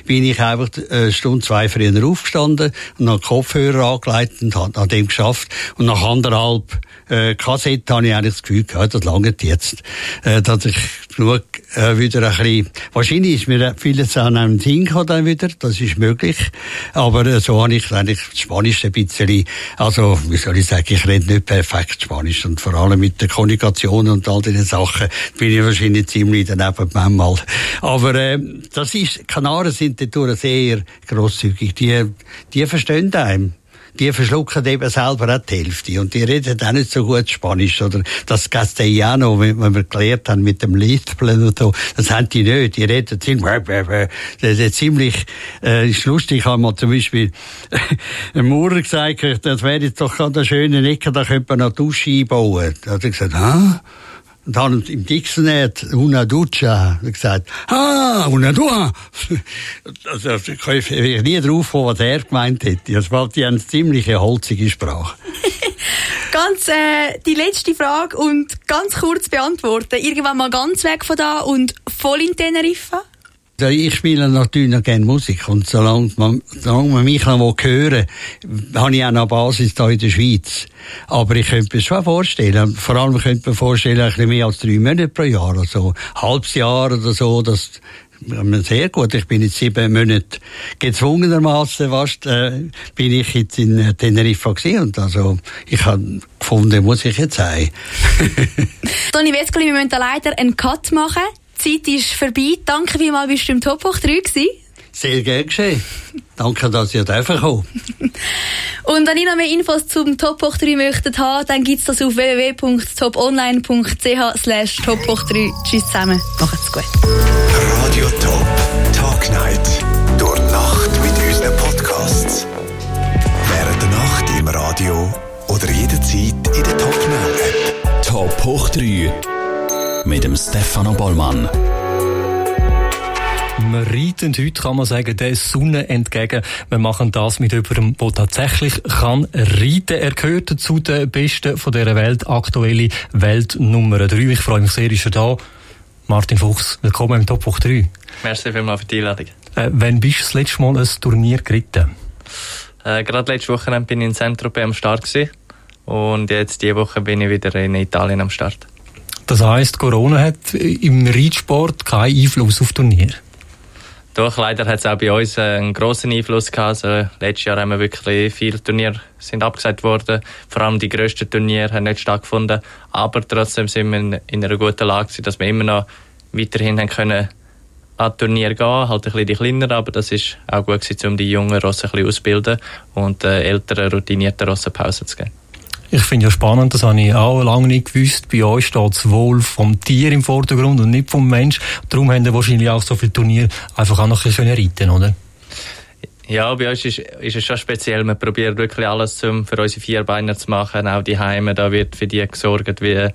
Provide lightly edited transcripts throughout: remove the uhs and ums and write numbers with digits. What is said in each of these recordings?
bin ich einfach eine Stunde, 2 früher aufgestanden und habe Kopfhörer angelegt und habe an dem geschafft. Und nach 1,5 Kassetten habe ich eigentlich das Gefühl gehabt, das langt jetzt. Dass ich genug wieder ein bisschen, wahrscheinlich ist mir vieles an einem Sinn dann wieder, das ist möglich. Aber so habe ich eigentlich das Spanisch ein bisschen, also, wie soll ich sagen, ich rede nicht perfekt Spanisch. Und vor allem mit der Kommunikation und all diesen Sachen bin ich wahrscheinlich ziemlich daneben manchmal. Aber das ist, Kanaren sind dadurch sehr grosszügig. Die verstehen einem. Die verschlucken eben selber auch die Hälfte. Und die reden auch nicht so gut Spanisch. Oder das Castellano, wenn wir gelernt haben mit dem Lispeln und so, das haben die nicht. Die reden ziemlich, ist lustig. Ich habe mal zum Beispiel einem Maurer gesagt, das wäre jetzt doch gerade eine schöne Ecke, da könnte man eine Dusche einbauen. Da hat er gesagt, Und dann im Dictionary una ducha gesagt, una dua. Also, ich kann nie drauf kommen, was er gemeint hätte. Also, die haben eine ziemlich holzige Sprache. Ganz, die letzte Frage und ganz kurz beantworten. Irgendwann mal ganz weg von da und voll in Teneriffa? Ich spiele natürlich noch gerne Musik. Und solange man mich noch hören will, habe ich auch eine Basis hier in der Schweiz. Aber ich könnte mir schon vorstellen, vor allem könnte ich mir vorstellen, ein bisschen mehr als 3 Monate pro Jahr, also ein halbes Jahr oder so, das sehr gut. Ich bin jetzt 7 Monate gezwungenermaßen bin ich jetzt in Teneriffa gewesen. Und also, ich habe gefunden, muss ich jetzt sein. Toni Wescoli, wir müssen da leider einen Cut machen. Die Zeit ist vorbei. Danke vielmals, bist du im Top hoch 3 gewesen. Sehr gerne geschehen. Danke, dass ihr dürfen kommen. Und wenn ihr noch mehr Infos zum Top hoch 3 möchtet haben, dann gibt's das auf www.toponline.ch/Top hoch 3. Tschüss zusammen. Macht's gut. Radio Top Talk Night. Durch Nacht mit unseren Podcasts. Während der Nacht im Radio oder jederzeit in der Top App. Top hoch 3. Mit dem Stefano Bollmann. Wir reiten heute, kann man sagen, der Sonne entgegen. Wir machen das mit jemandem, der tatsächlich kann reiten. Er gehört zu den Besten von dieser Welt, aktuelle Welt Nummer 3. Ich freue mich sehr, ist er da. Martin Fuchs, willkommen im Top hoch 3. Merci vielmals für die Einladung. Wann bist du das letzte Mal ein Turnier geritten? Gerade letzte Woche bin ich in Saint-Tropez am Start gewesen. Und jetzt diese Woche bin ich wieder in Italien am Start. Das heisst, Corona hat im Reitsport keinen Einfluss auf Turnier? Doch, leider hat es auch bei uns einen grossen Einfluss gehabt. Also, letztes Jahr haben wir wirklich viele Turniere sind abgesagt worden. Vor allem die grössten Turniere haben nicht stattgefunden. Aber trotzdem sind wir in einer guten Lage, dass wir immer noch weiterhin haben können an Turnier gehen, halt ein bisschen die kleineren, aber das ist auch gut gewesen, um die jungen Rosse ein bisschen auszubilden und älteren, routinierten Rossen Pause zu geben. Ich finde ja spannend, das habe ich auch lange nicht gewusst. Bei euch steht das Wohl vom Tier im Vordergrund und nicht vom Mensch. Darum haben wir wahrscheinlich auch so viele Turniere einfach auch noch ein bisschen reiten, oder? Ja, bei uns ist es schon speziell. Wir probieren wirklich alles für unsere Vierbeiner zu machen. Auch die Heime, da wird für die gesorgt, wie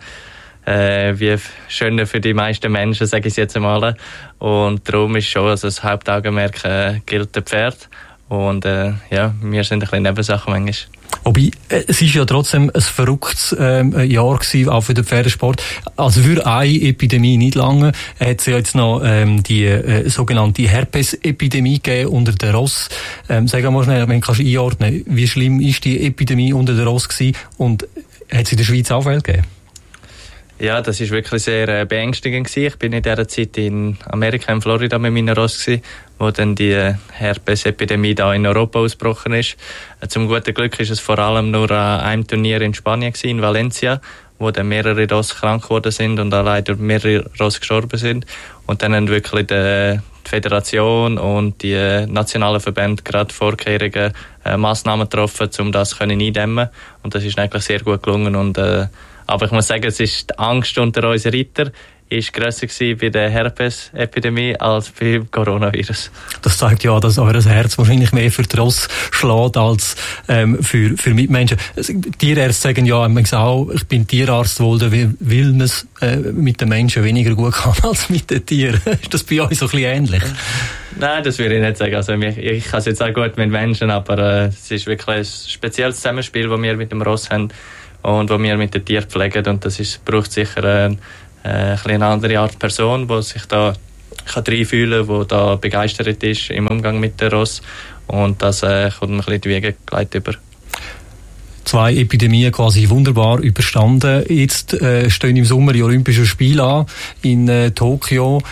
schöner für die meisten Menschen, sage ich jetzt einmal. Und darum ist schon, also das Hauptaugenmerk gilt der Pferd. Und wir sind ein bisschen Nebensachen manchmal. Wobei, es ist ja trotzdem ein verrücktes Jahr gewesen, auch für den Pferdesport. Also für eine Epidemie nicht lange hat es ja jetzt noch die sogenannte Herpes-Epidemie gegeben unter den Ross. Sag mal schnell, wenn du einordnen kannst, wie schlimm ist die Epidemie unter den Ross gewesen und hat es in der Schweiz auch Fälle gegeben? Ja, das ist wirklich sehr beängstigend gewesen. Ich bin in dieser Zeit in Amerika, in Florida mit meinen Ross gewesen, wo dann die Herpes-Epidemie da in Europa ausgebrochen ist. Zum guten Glück ist es vor allem nur an einem Turnier in Spanien gewesen, in Valencia, wo dann mehrere Ross krank geworden sind und auch leider mehrere Ross gestorben sind. Und dann haben wirklich die Föderation und die nationalen Verbände gerade vorkehrige Massnahmen getroffen, um das eindämmen. Und das ist eigentlich sehr gut gelungen. Und aber ich muss sagen, es ist die Angst unter unseren Ritter ist grösser gewesen bei der Herpes-Epidemie als beim Coronavirus. Das zeigt ja, dass euer Herz wahrscheinlich mehr für die Ross schlägt als für Mitmenschen. Tierärzte sagen ja auch, ich bin Tierarzt, weil man es mit den Menschen weniger gut kann als mit den Tieren. Ist das bei euch so ein bisschen ähnlich? Nein, das würde ich nicht sagen. Also ich kann es jetzt auch gut mit Menschen, aber es ist wirklich ein spezielles Zusammenspiel, das wir mit dem Ross haben und das wir mit den Tieren pflegen. Und das braucht sicher eine andere Art Person, die sich da reinfühlen kann, der da begeistert ist im Umgang mit der Ross. Und das kommt ein bisschen in die Wiege gelegt über. 2 Epidemien quasi wunderbar überstanden. Jetzt stehen im Sommer die Olympischen Spiele an in Tokio.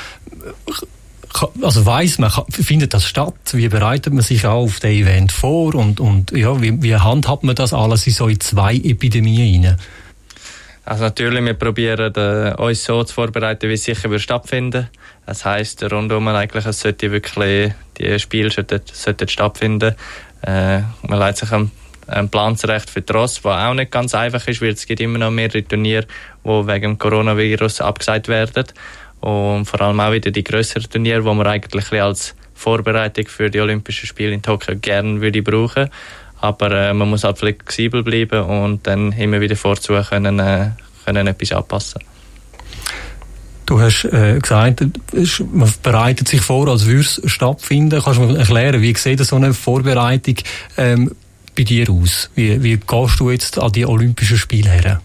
Also weiss man, findet das statt? Wie bereitet man sich auch auf das Event vor? Und ja, wie handhabt man das alles in so 2 Epidemien rein? Also natürlich, wir probieren uns so zu vorbereiten, wie es sicher wird stattfinden. Das heisst, rundum eigentlich, es sollte wirklich, die Spiele sollten stattfinden. Man leitet sich einen Plan zurecht für die Ross, was auch nicht ganz einfach ist, weil es gibt immer noch mehrere Turniere, die wegen dem Coronavirus abgesagt werden. Und vor allem auch wieder die grösseren Turniere, die man eigentlich als Vorbereitung für die Olympischen Spiele in Tokio gerne würde brauchen. Aber man muss halt flexibel bleiben und dann immer wieder vorzu können etwas anpassen. Du hast gesagt, man bereitet sich vor, als würde es stattfinden. Kannst du mir erklären, wie sieht so eine Vorbereitung bei dir aus? Wie gehst du jetzt an die Olympischen Spiele her?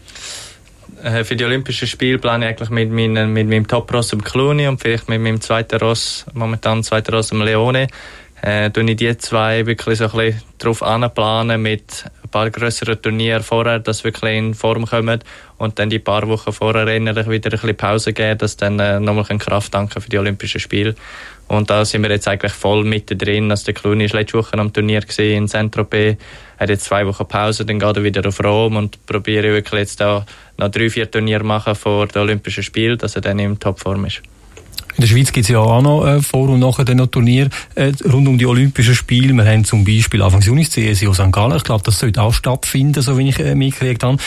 Für die Olympischen Spiele plane ich eigentlich mit meinem Top-Ross dem Clooney und vielleicht mit meinem zweiten Ross dem Leone. Tue ich die 2 wirklich so ein bisschen drauf anplanen mit ein paar grösseren Turnieren vorher, dass wirklich in Form kommen und dann die paar Wochen vorher wieder ein bisschen Pause geben, dass dann nochmal Kraft tanken für die Olympischen Spiele. Und da sind wir jetzt eigentlich voll mittendrin. Also der Clooney war letzte Woche am Turnier in Saint-Tropez, hat jetzt 2 Wochen Pause, dann geht er wieder auf Rom und probiere wirklich jetzt da noch 3-4 Turniere machen vor den Olympischen Spielen, dass er dann in Topform ist. In der Schweiz gibt es ja auch noch vor und nachher noch Turniere rund um die Olympischen Spiele. Wir haben zum Beispiel Anfang Juni das CSIO St. Gallen. Ich glaube, das sollte auch stattfinden, so wie ich mitgekriegt habe.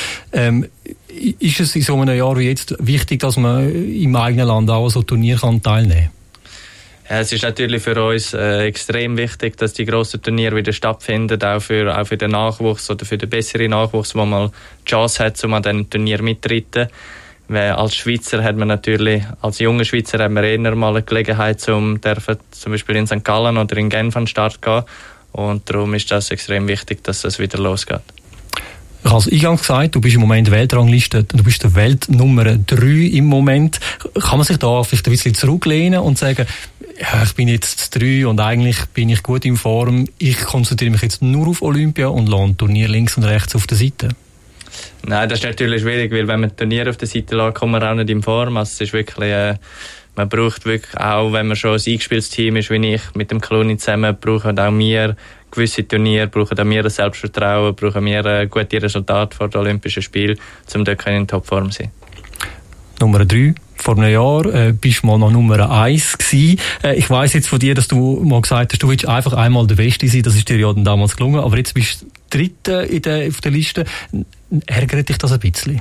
Ist es in so einem Jahr wie jetzt wichtig, dass man im eigenen Land auch so Turnier kann teilnehmen kann? Ja, es ist natürlich für uns extrem wichtig, dass die grossen Turniere wieder stattfinden, auch für den Nachwuchs oder für den besseren Nachwuchs, der mal die Chance hat, um an diesen Turnier mitzutreten. Weil als Schweizer hat man natürlich, als junger Schweizer hat man eher mal eine Gelegenheit, zum Beispiel in St. Gallen oder in Genf an den Start zu gehen. Und darum ist das extrem wichtig, dass es wieder losgeht. Ich habe es eingangs gesagt, du bist im Moment Weltrangliste, du bist der Weltnummer 3 im Moment. Kann man sich da vielleicht ein bisschen zurücklehnen und sagen, ja, ich bin jetzt 3 und eigentlich bin ich gut in Form, ich konzentriere mich jetzt nur auf Olympia und lasse Turnier links und rechts auf der Seite? Nein, das ist natürlich schwierig, weil wenn man Turnier auf der Seite lässt, kommt man auch nicht in Form. Also es ist wirklich, man braucht wirklich auch, wenn man schon ein eingespieltes Team ist, wie ich mit dem Clooney zusammen, brauchen auch wir gewisse Turniere, brauchen auch wir ein Selbstvertrauen, brauchen wir gute Resultate vor den Olympischen Spielen, um dort in Topform zu sein. Nummer 3. Vor einem Jahr bist du mal noch Nummer 1 gewesen. Ich weiss jetzt von dir, dass du mal gesagt hast, du willst einfach einmal der Beste sein. Das ist dir ja dann damals gelungen. Aber jetzt bist du Dritte auf der Liste. Ärgert dich das ein bisschen?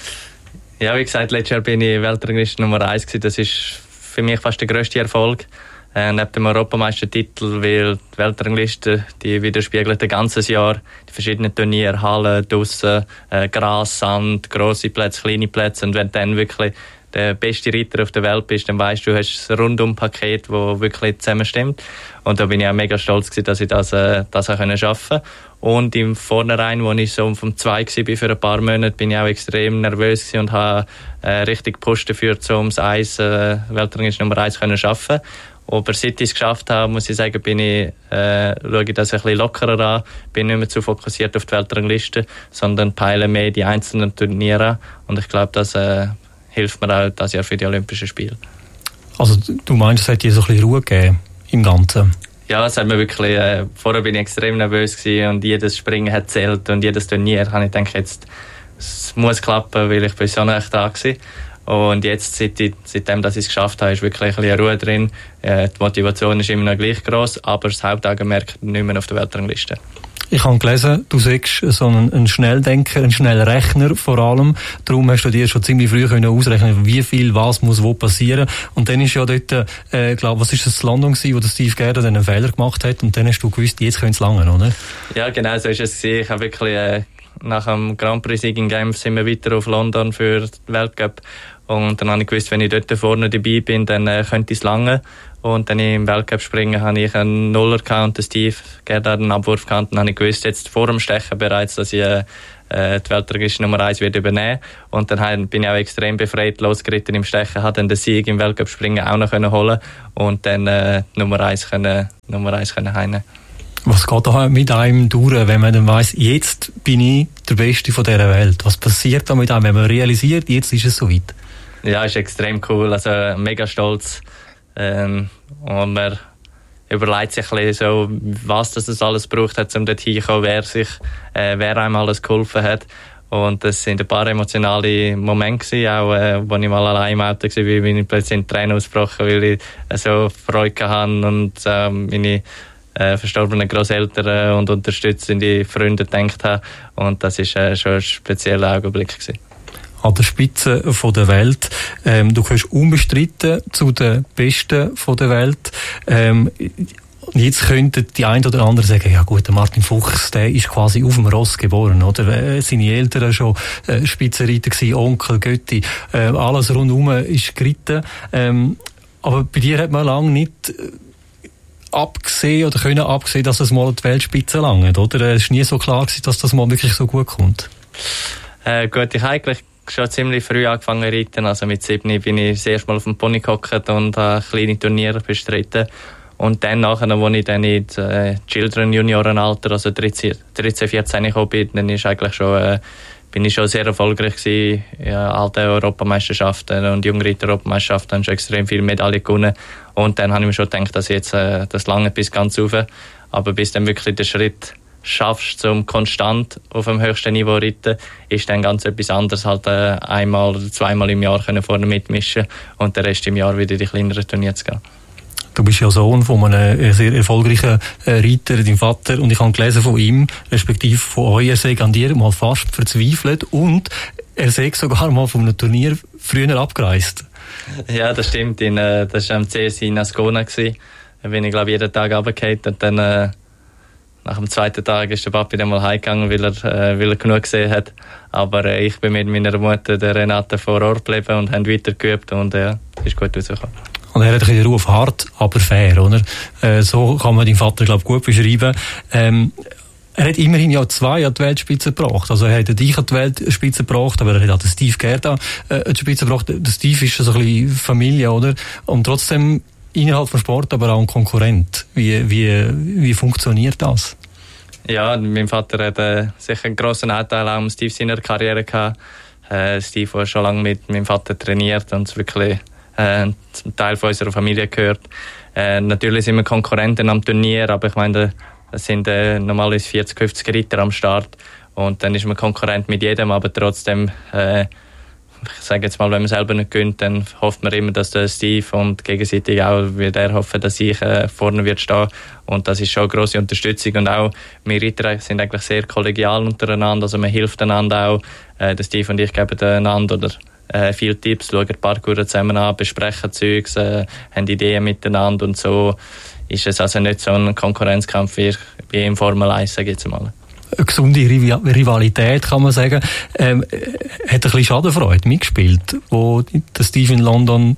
Ja, wie gesagt, letztes Jahr bin ich Weltrangliste Nummer 1 gewesen. Das ist für mich fast der grösste Erfolg. Neben dem Europameistertitel, weil die Weltrangliste, die widerspiegelt ein ganzes Jahr die verschiedenen Turniere, Hallen, draussen, Gras, Sand, grosse Plätze, kleine Plätze. Und wenn du dann wirklich der beste Reiter auf der Welt bist, dann weißt du, hast ein Rundum-Paket, das wirklich zusammenstimmt. Und da bin ich auch mega stolz gewesen, dass ich das auch schaffen konnte. Und im Vornherein, wo ich so vom 2 war für ein paar Monate, bin ich auch extrem nervös gewesen und habe richtig gepusht dafür, um das Weltrangliste Nummer 1 zu schaffen. Aber seit ich es geschafft habe, muss ich sagen, schaue ich das ein bisschen lockerer an, bin nicht mehr zu fokussiert auf die Weltrangliste, sondern peile mehr die einzelnen Turniere an. Und ich glaube, das hilft mir auch dieses Jahr für die Olympischen Spiele. Also du meinst, es hat dir so ein bisschen Ruhe gegeben im Ganzen? Ja, es hat mir wirklich, vorher bin ich extrem nervös gewesen und jedes Springen hat zählt und jedes Turnier habe ich gedacht, jetzt es muss klappen, weil ich bin so nah dran war. Und jetzt, seitdem dass ich es geschafft habe, ist wirklich ein bisschen Ruhe drin. Die Motivation ist immer noch gleich gross, aber das Hauptaugenmerk nicht mehr auf der Weltrangliste. Ich habe gelesen, du sagst so ein Schnelldenker, ein Schnellrechner vor allem. Darum hast du dir schon ziemlich früh ausrechnen, wie viel, was muss wo passieren. Und dann ist ja dort, glaube, was ist das London gewesen, wo der Steve Gerrard einen Fehler gemacht hat. Und dann hast du gewusst, jetzt könnte es langen, oder? Ja, genau so ist es gewesen. Ich habe wirklich, nach dem Grand Prix-Sieg in Genf sind wir weiter auf London für den Weltcup. Und dann habe ich gewusst, wenn ich dort vorne dabei bin, dann könnte es lange. Und dann im Weltcup-Springen habe ich einen Nuller gehabt und den Steve Gerhard einen Abwurf gehabt. Und dann habe ich gewusst, jetzt vor dem Stechen bereits, dass ich die weltregische Nummer 1 wird übernehmen. Und dann bin ich auch extrem befreit losgeritten im Stechen, habe dann den Sieg im Weltcup-Springen auch noch holen und dann Nummer 1 heimnehmen. Was geht da mit einem durch, wenn man dann weiss, jetzt bin ich der Beste von dieser Welt? Was passiert da mit einem, wenn man realisiert, jetzt ist es soweit? Ja, ist extrem cool, also mega stolz. Und man überlegt sich ein bisschen so, was das alles braucht hat, um dort hinzukommen, wer einem alles geholfen hat. Und das sind ein paar emotionale Momente gewesen, auch wo ich mal allein im Auto war, bin ich plötzlich in Tränen ausgebrochen, weil ich so Freude hatte und meine verstorbenen Grosseltern und unterstützende Freunde gedacht habe. Und das war schon ein spezieller Augenblick gewesen. An der Spitze der Welt. Du gehörst unbestritten zu den Besten der Welt. Jetzt könnten die einen oder anderen sagen, ja gut, der Martin Fuchs, der ist quasi auf dem Ross geboren, oder? Seine Eltern schon Spitzenreiter gewesen, Onkel, Götti, alles rundherum ist geritten. Aber bei dir hat man lange nicht abgesehen oder können abgesehen, dass es mal an die Weltspitze langt, oder? Es war nie so klar gewesen, dass das mal wirklich so gut kommt. Gut, ich eigentlich schon ziemlich früh angefangen zu reiten. Also mit 7 bin ich das erste Mal auf dem Pony gehockt und habe kleine Turniere bestritten. Und dann nachher, als ich dann in Children Juniorenalter, also 13, 14 gekommen bin, dann ist eigentlich bin ich schon sehr erfolgreich gewesen. Ja, alte Europameisterschaften und Jungreiter-Europameisterschaften haben schon extrem viele Medaillen gewonnen. Und dann habe ich mir schon gedacht, dass jetzt das lange bis ganz rauf. Aber bis dann wirklich der Schritt schaffst, zum konstant auf dem höchsten Niveau reiten, ist dann ganz etwas anderes, halt einmal oder zweimal im Jahr können vorne mitmischen und den Rest im Jahr wieder in die kleineren Turniere zu gehen. Du bist ja Sohn von einem sehr erfolgreichen Reiter, deinem Vater, und ich habe gelesen von ihm, respektive von euch, er sei an dir mal fast verzweifelt und er sei sogar mal von einem Turnier früher abgereist. Ja, das stimmt. Das war am CSI in Ascona. Da bin ich, glaube ich, jeden Tag runtergefallen und dann nach dem zweiten Tag ist der Papi dann mal heimgegangen, weil er genug gesehen hat. Aber ich bin mit meiner Mutter, der Renate, vor Ort geblieben und haben weiter geübt und ist gut rausgekommen. Und er hat den Ruf hart, aber fair, oder? So kann man deinen Vater, glaube ich, gut beschreiben. Er hat immerhin ja 2 an die Weltspitze gebracht. Also er hat dich an die Weltspitze gebracht, aber er hat auch den Steve Gerhard an die Spitze gebracht. Der Steve ist so ein bisschen Familie, oder? Und trotzdem innerhalb vom Sport, aber auch ein Konkurrent. Wie funktioniert das? Ja, mein Vater hat sicher einen grossen Anteil auch am Steve seiner Karriere gehabt. Steve hat schon lange mit meinem Vater trainiert und es wirklich zum Teil von unserer Familie gehört. Natürlich sind wir Konkurrenten am Turnier, aber ich meine, es sind normalerweise 40, 50 Reiter am Start und dann ist man Konkurrent mit jedem, aber trotzdem, ich sage jetzt mal, wenn man selber nicht gönnt, dann hofft man immer, dass der Steve und gegenseitig auch wieder hoffen, dass ich vorne wird stehen. Und das ist schon eine grosse Unterstützung. Und auch wir Reiter sind eigentlich sehr kollegial untereinander, also man hilft einander auch. Der Steve und ich geben einander oder viele Tipps, schauen Parcours zusammen an, besprechen Zeugs, haben Ideen miteinander und so ist es also nicht so ein Konkurrenzkampf wie im Formel 1, sage ich jetzt mal. Eine gesunde Rivalität, kann man sagen. Hat ein bisschen Schadenfreude mitgespielt, wo der Steve in London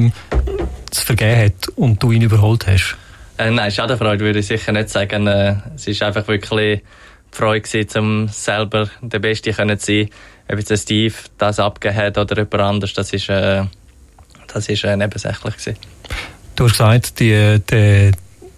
zu vergeben hat und du ihn überholt hast? Nein, Schadenfreude würde ich sicher nicht sagen. Es war einfach wirklich die Freude gewesen, um selber der Beste zu sein. Ob jetzt der Steve das abgegeben hat oder jemand anders, das ist nebensächlich gewesen. Du hast gesagt, der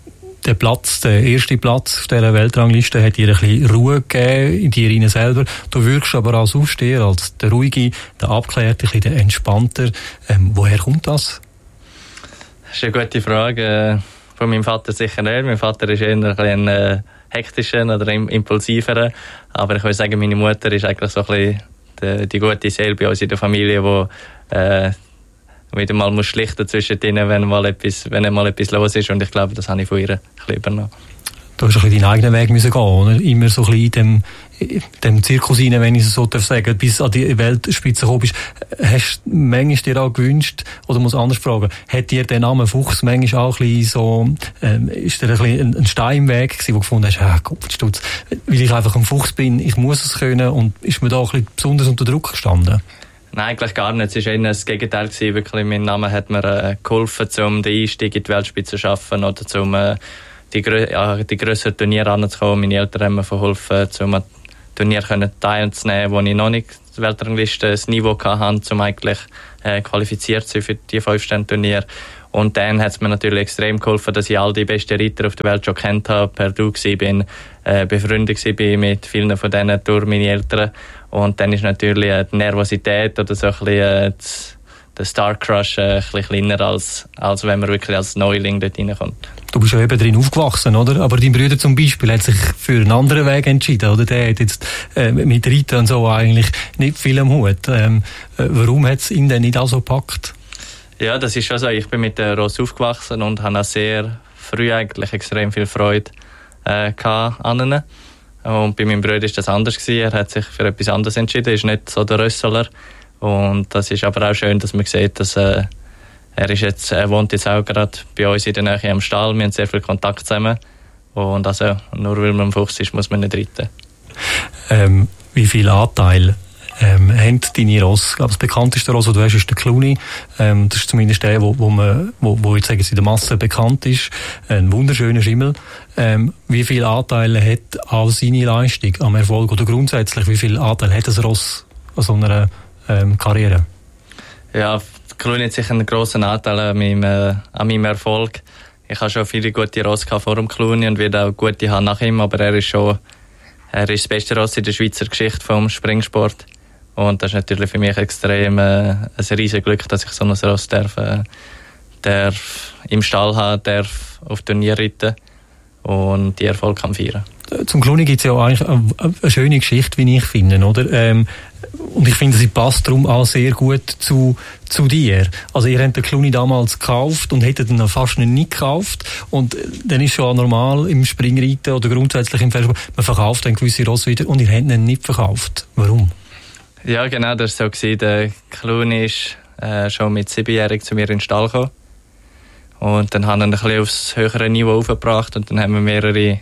erste Platz auf dieser Weltrangliste hat dir ein bisschen Ruhe gegeben in dir rein selber. Du wirkst aber als Aufsteher, als der Ruhige, der Abklärte, der Entspannter. Woher kommt das? Das ist eine gute Frage. Von meinem Vater sicher nicht. Mein Vater ist eher ein hektischer oder impulsiver. Aber ich würde sagen, meine Mutter ist eigentlich so ein bisschen die gute Seele bei uns in der Familie, die wieder mal muss schlichten zwischen denen, wenn mal etwas los ist. Und ich glaube, das habe ich von ihr ein bisschen übernommen. Du hast ein bisschen deinen eigenen Weg müssen gehen, oder? Immer so ein bisschen in dem Zirkus rein, wenn ich es so sagen darf, bis an die Weltspitze gekommen bist. Hast du manchmal dir auch gewünscht, oder muss anders fragen, hat dir der Name Fuchs manchmal auch ein bisschen so, ist dir ein bisschen ein Stein im Weg gewesen, wo du gefunden hast, Kopfstutz, weil ich einfach ein Fuchs bin, ich muss es können, und ist mir da ein bisschen besonders unter Druck gestanden? Nein, eigentlich gar nicht. Es war eher das Gegenteil gewesen. Wirklich, mein Name hat mir geholfen, um den Einstieg in die Weltspitze zu schaffen oder um die grösseren Turniere anzukommen. Meine Eltern haben mir geholfen, um an Turnieren teilzunehmen, wo ich noch nicht die Weltrangliste das Niveau hatte, um eigentlich qualifiziert zu sein für die 5-Sterne-Turniere. Und dann hat es mir natürlich extrem geholfen, dass ich all die besten Reiter auf der Welt schon kennt habe, per Du war, befreundet war mit vielen von denen durch meine Eltern. Und dann ist natürlich die Nervosität oder so ein bisschen der Star Crush ein bisschen kleiner, als wenn man wirklich als Neuling dort reinkommt. Du bist ja eben drin aufgewachsen, oder? Aber dein Bruder zum Beispiel hat sich für einen anderen Weg entschieden, oder? Der hat jetzt mit Reiten und so eigentlich nicht viel am Hut. Warum hat es ihn denn nicht auch so gepackt? Ja, das ist schon so. Ich bin mit der Ross aufgewachsen und habe auch sehr früh eigentlich extrem viel Freude an ihnen. Und bei meinem Bruder war das anders gewesen. Er hat sich für etwas anderes entschieden. Er ist nicht so der Rösseler. Und das ist aber auch schön, dass man sieht, dass er wohnt jetzt auch gerade bei uns in der Nähe am Stall. Wir haben sehr viel Kontakt zusammen. Und also, nur weil man ein Fuchs ist, muss man nicht reiten. Wie viel Anteil haben deine Ross? Ich glaube, das bekannteste Ross, das du hast, ist der Cluny. Das ist zumindest der, wo jetzt sagen sie, in der Masse bekannt ist. Ein wunderschöner Schimmel. Wie viel Anteil hat auch seine Leistung am Erfolg? Oder grundsätzlich, wie viel Anteil hat das Ross an so einer Karriere? Ja, Cluny hat sicher einen grossen Anteil an meinem Erfolg. Ich habe schon viele gute Ross vor dem Cluny und werde auch gute haben nach ihm, aber er ist das beste Ross in der Schweizer Geschichte vom Springsport. Und das ist natürlich für mich extrem ein riesiges Glück, dass ich so ein Ross darf im Stall haben, darf auf Turnier reiten und die Erfolg kann feiern. Zum Cluny gibt es ja eigentlich eine schöne Geschichte, wie ich finde, oder? Und ich finde, sie passt darum auch sehr gut zu dir. Also ihr habt den Cluny damals gekauft und hättet ihn fast nicht gekauft. Und dann ist schon normal im Springreiten oder grundsätzlich im Pferdesport, man verkauft dann gewisse Ross wieder und ihr habt ihn nicht verkauft. Warum? Ja, genau, das war so. Der Cluny ist schon mit 7-jährig zu mir in den Stall gekommen. Und dann haben wir ihn ein bisschen aufs höhere Niveau aufgebracht und dann haben wir mehrere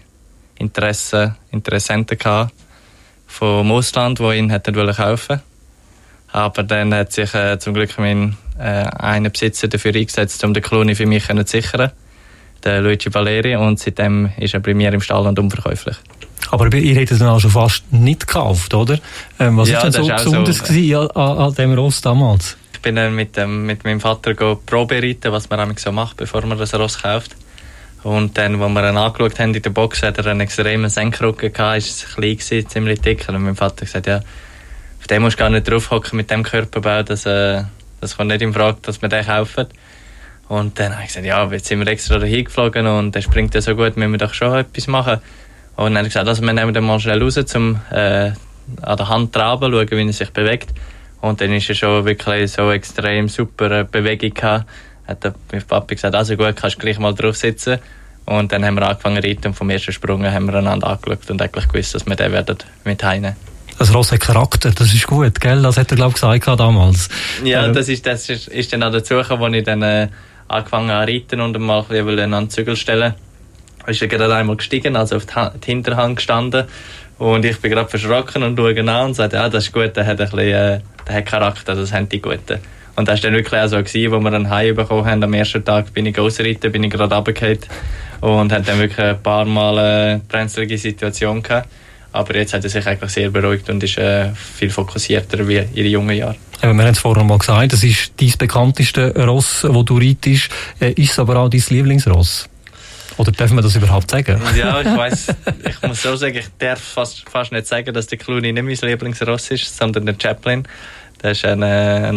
Interessenten gehabt vom Ausland, die ihn hätten kaufen wollten. Aber dann hat sich zum Glück einer Besitzer dafür eingesetzt, um den Cluny für mich zu sichern, der Luigi Valeri, und seitdem ist er bei mir im Stall und unverkäuflich. Aber ihr hättet ihn auch schon fast nicht gekauft, oder? Was ja, war denn so besonders an dem Ross damals? Ich bin dann mit meinem Vater Probe reiten, was man so macht, bevor man das Ross kauft. Und dann, als wir ihn angeschaut haben in der Box, hat er einen extremen Senkrücken gehabt, ist klein gewesen, ziemlich dick. Und mein Vater gesagt, ja, auf den musst du gar nicht draufhocken mit dem Körperbau, das kommt nicht in Frage, dass wir den kaufen. Und dann habe ich gesagt, ja, jetzt sind wir extra dahin geflogen und der springt ja so gut, müssen wir doch schon etwas machen. Und dann hat er gesagt, also wir nehmen den mal schnell raus, um an der Hand traben, schauen, wie er sich bewegt. Und dann ist er schon wirklich so extrem super Bewegung gehabt. Hat mein Papa gesagt, also gut, kannst du gleich mal drauf sitzen. Und dann haben wir angefangen zu reiten und vom ersten Sprung haben wir einander angeschaut und eigentlich gewusst, dass wir den werden mit heimnehmen. Das Ross hat Charakter, das ist gut, gell? Das hat er, glaube ich, gesagt damals. Ja, das ist dann auch dazu gekommen, als ich dann angefangen habe zu reiten und mal an den Zügel stellen. Ist er gerade einmal gestiegen, also auf die Hinterhand gestanden. Und ich bin gerade verschrocken und schaue an und sage, ja, das ist gut, der hat Charakter, das haben die Guten. Und das war dann wirklich auch so, als wir einen Hai bekommen haben. Am ersten Tag bin ich ausreiten, bin ich gerade runtergefallen und hatte dann wirklich ein paar Mal eine brenzlige Situation gehabt. Aber jetzt hat er sich eigentlich sehr beruhigt und ist viel fokussierter wie in den jungen Jahren. Wir haben es vorhin mal gesagt, das ist dein bekannteste Ross, das du reitest. Ist es aber auch dein Lieblingsross? Oder dürfen wir das überhaupt sagen? Ja, ich weiss. Ich muss so sagen, ich darf fast nicht sagen, dass der Cluny nicht mein Lieblingsross ist, sondern der Chaplin. Das ist ein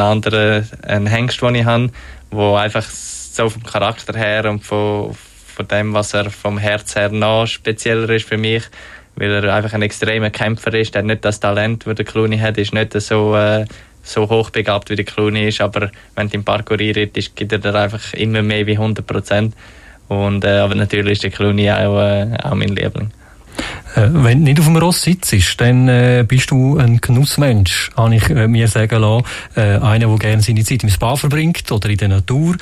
Hengst, den ich habe, der einfach so vom Charakter her und von dem, was er vom Herz her noch spezieller ist für mich, weil er einfach ein extremer Kämpfer ist. Er hat nicht das Talent, das der Cluny hat, ist nicht so hochbegabt, wie der Cluny ist, aber wenn du im Parcours reitest, gibt er dir einfach immer mehr wie 100%. Und, aber natürlich ist der Cluny auch mein Liebling. Wenn du nicht auf dem Ross sitzt, dann bist du ein Genussmensch, habe ich mir sagen lassen. Einer, der gerne seine Zeit im Spa verbringt oder in der Natur.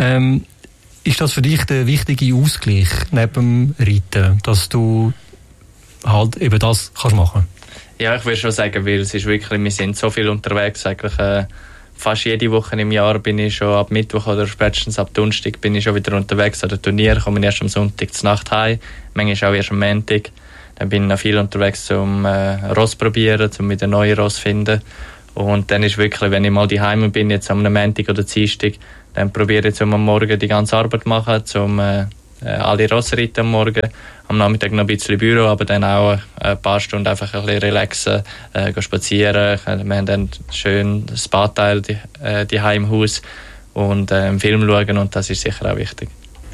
Ist das für dich der wichtige Ausgleich neben dem Reiten, dass du halt eben das kannst machen? Ja, ich würde schon sagen, weil es ist wirklich, wir sind so viel unterwegs, eigentlich fast jede Woche im Jahr bin ich schon ab Mittwoch oder spätestens ab Donnerstag bin ich schon wieder unterwegs an den Turnier, komme erst am Sonntag zur Nacht heim, manchmal auch erst am Montag. Dann bin ich noch viel unterwegs zum Ross probieren, um wieder neue Ross zu finden. Und dann ist wirklich, wenn ich mal daheim bin, jetzt am Montag oder Dienstag, dann probiere ich am Morgen die ganze Arbeit zu machen, um alle Ross reiten am Morgen. Am Nachmittag noch ein bisschen Büro, aber dann auch ein paar Stunden einfach ein bisschen relaxen, spazieren. Wir haben dann schön das Badteil daheim im Haus und einen Film schauen, und das ist sicher auch wichtig.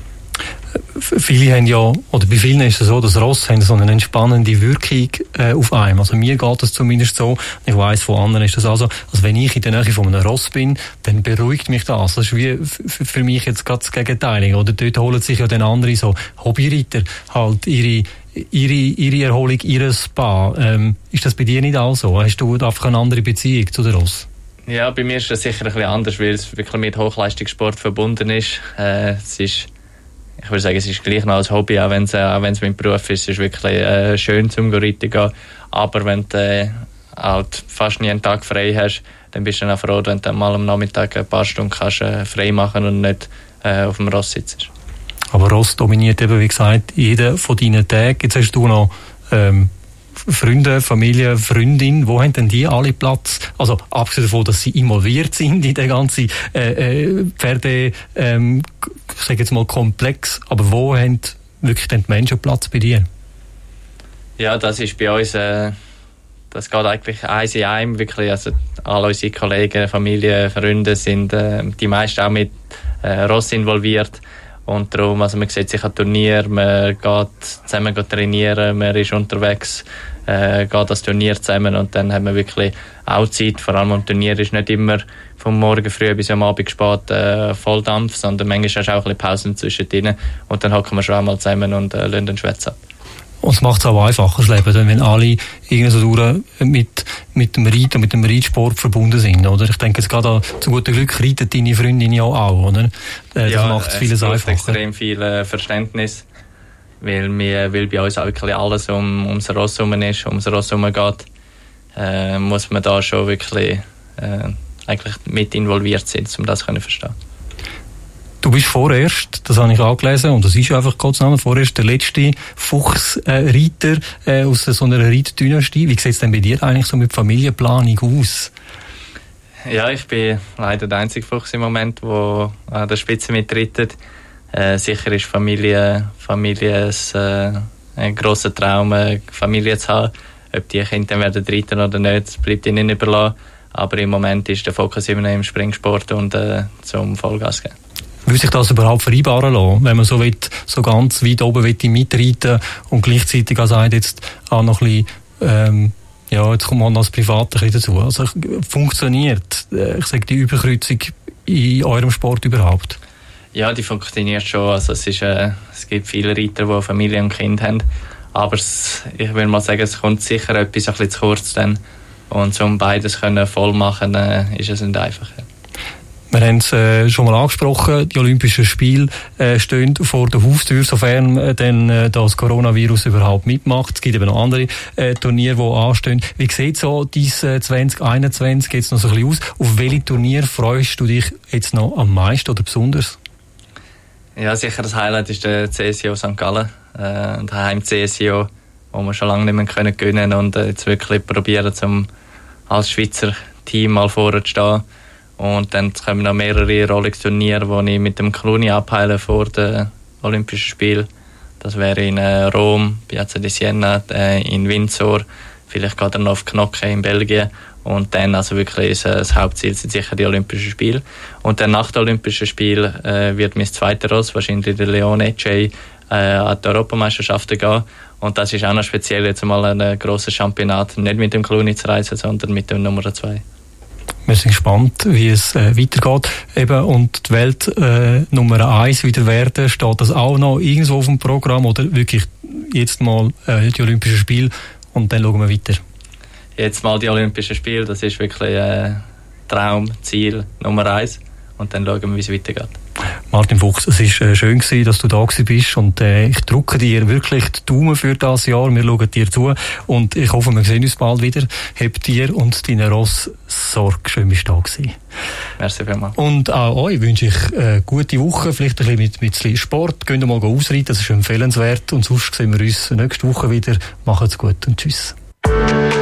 Viele haben ja, oder bei vielen ist es so, dass Ross haben so eine entspannende Wirkung auf einem. Also mir geht das zumindest so. Ich weiss, von anderen ist das also, also wenn ich in der Nähe von einem Ross bin, dann beruhigt mich das. Das ist wie für mich jetzt gerade das Gegenteil. Oder dort holen sich ja dann andere so Hobbyreiter halt ihre Erholung, ihr Spa. Ist das bei dir nicht auch so? Hast du einfach eine andere Beziehung zu den Ross? Ja, bei mir ist das sicher ein bisschen anders, weil es wirklich mit Hochleistungssport verbunden ist. Es ist, ich würde sagen, es ist gleich noch als Hobby, auch wenn es mein Beruf ist. Es ist wirklich schön zum Reiten gehen. Aber wenn du halt fast nie einen Tag frei hast, dann bist du dann auch froh, wenn du mal am Nachmittag ein paar Stunden kannst, frei machen und nicht auf dem Ross sitzt. Aber Ross dominiert eben, wie gesagt, jeden von deinen Tagen. Jetzt hast du noch Freunde, Familie, Freundin, wo haben denn die alle Platz? Also abgesehen davon, dass sie involviert sind in den ganzen Pferde, ich sage jetzt mal Komplex, aber wo haben wirklich denn die Menschen Platz bei dir? Ja, das ist bei uns, das geht eigentlich eins in einem, wirklich, also alle unsere Kollegen, Familie, Freunde sind die meisten auch mit Ross involviert. Und darum, also man sieht sich an Turnier, man geht zusammen trainieren, man ist unterwegs, geht das Turnier zusammen, und dann haben wir wirklich auch Zeit. Vor allem am Turnier ist nicht immer vom Morgen früh bis am Abend spät Volldampf, sondern manchmal hast du auch ein bisschen Pausen zwischendrin, und dann hocken wir schon einmal zusammen und lassen den Schwätz ab. Und es macht es auch einfacher, das Leben, wenn alle irgendwie so durch mit dem Reiten und mit dem Reitsport verbunden sind, oder? Ich denke, jetzt gerade zu gutem Glück reitet deine Freundin ja auch, oder? Das macht vieles einfacher. Ja, es extrem viel Verständnis, weil bei uns auch wirklich alles ums Ross herum ist, ums Ross herum geht, muss man da schon wirklich eigentlich mit involviert sein, um das zu verstehen. Du bist vorerst, das habe ich angelesen, und das ist ja einfach kurz Name, vorerst der letzte Fuchsreiter aus so einer Reitdynastie. Wie sieht es denn bei dir eigentlich so mit Familienplanung aus? Ja, ich bin leider der einzige Fuchs im Moment, der an der Spitze mitreitet. Sicher ist Familie ein grosser Traum, eine Familie zu haben. Ob die Kinder dann werden reiten oder nicht, das bleibt ihnen nicht überlassen. Aber im Moment ist der Fokus immer im Springsport und zum Vollgas geben. Würde sich das überhaupt vereinbaren lassen, wenn man so ganz weit oben mitreiten und gleichzeitig sagt, jetzt auch noch ein bisschen, jetzt kommt man als Privat ein bisschen dazu. Also funktioniert, ich sage, die Überkreuzung in eurem Sport überhaupt? Ja, die funktioniert schon. Also es gibt viele Reiter, die Familie und Kind haben. Aber ich würde mal sagen, es kommt sicher etwas ein bisschen zu kurz dann. Und um beides voll machen, ist es nicht einfach. Wir haben es schon mal angesprochen, die Olympischen Spiele stehen vor der Haustür, sofern denn das Coronavirus überhaupt mitmacht. Es gibt eben noch andere Turniere, die anstehen. Wie sieht so dein 2021 jetzt noch so ein bisschen aus? Auf welche Turnier freust du dich jetzt noch am meisten oder besonders? Ja, sicher das Highlight ist der CSIO St. Gallen, der Heim-CSIO, wo wir schon lange nicht mehr gewinnen können und jetzt wirklich probieren, als Schweizer Team mal vorne zu stehen. Und dann kommen noch mehrere Rolex-Turniere, die ich mit dem Cluny abheile vor den Olympischen Spielen. Das wäre in Rom, Piazza di Siena, in Windsor, vielleicht geht er noch auf Knokke in Belgien. Und dann also wirklich das Hauptziel sind sicher die Olympischen Spiele. Und dann nach den Olympischen Spielen wird mein zweiter Ross, wahrscheinlich der Leone J, an die Europameisterschaften gehen. Und das ist auch noch speziell, jetzt mal ein grosses Championat, nicht mit dem Cluny zu reisen, sondern mit dem Nummer 2. Wir sind gespannt, wie es weitergeht. Eben, und die Welt Nummer 1 wieder werden, steht das auch noch irgendwo auf dem Programm oder wirklich jetzt mal die Olympischen Spiele und dann schauen wir weiter? Jetzt mal die Olympischen Spiele, das ist wirklich Traum, Ziel Nummer 1 und dann schauen wir, wie es weitergeht. Martin Fuchs, es ist schön gewesen, dass du da gewesen bist und ich drücke dir wirklich die Daumen für das Jahr. Wir schauen dir zu und ich hoffe, wir sehen uns bald wieder. Hab dir und deine Ross Sorge, schön bist du da gewesen. Merci vielmals. Und auch euch wünsche ich eine gute Woche, vielleicht ein bisschen mit Sport. Geht mal ausreiten, das ist empfehlenswert und sonst sehen wir uns nächste Woche wieder. Macht's gut und tschüss.